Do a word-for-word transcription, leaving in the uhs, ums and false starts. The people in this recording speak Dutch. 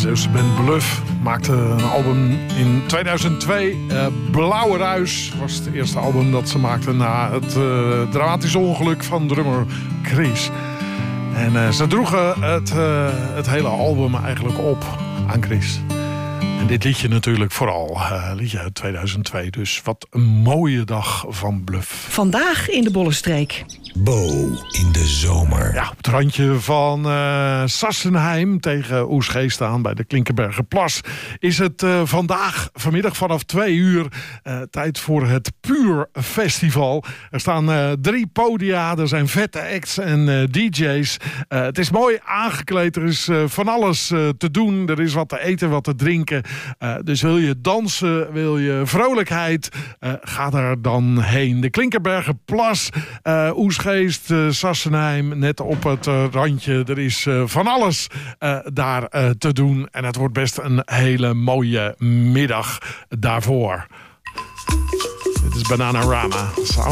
Zeeuwse band Bluff maakte een album in tweeduizend twee. Uh, Blauwe Ruis was het eerste album dat ze maakten na het uh, dramatische ongeluk van drummer Chris. En uh, ze droegen het, uh, het hele album eigenlijk op aan Chris. En dit liedje natuurlijk vooral, uh, liedje uit tweeduizend twee. Dus wat een mooie dag van Bluff. Vandaag in de Bollenstreek. Bo in de zomer. Ja, op het randje van uh, Sassenheim tegen Oesgeest staan bij de Klinkenbergerplas is het uh, vandaag, vanmiddag vanaf twee uur, uh, tijd voor het Puur Festival. Er staan uh, drie podia, er zijn vette acts en uh, D J's. Uh, het is mooi aangekleed, er is uh, van alles uh, te doen. Er is wat te eten, wat te drinken. Uh, dus wil je dansen, wil je vrolijkheid, uh, ga daar dan heen. De Klinkenbergerplas, uh, Oesgeest, uh, Sassenheim, net op het uh, randje. Er is uh, van alles uh, daar uh, te doen. En het wordt best een hele mooie middag daarvoor. Dit is Bananarama.